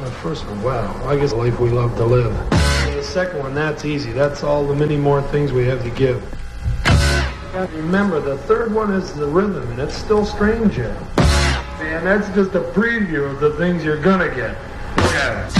The first one, wow, I guess the life we love to live. And the second one, that's easy. That's all the many more things we have to give. And remember, the third one is the rhythm, and it's still strange yet. And that's just a preview of the things you're gonna get. Yeah.